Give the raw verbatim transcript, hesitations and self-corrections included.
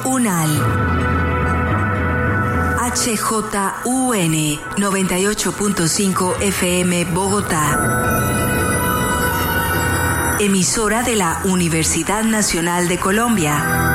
UNAL. H J U N noventa y ocho punto cinco F M Bogotá. Emisora de la Universidad Nacional de Colombia.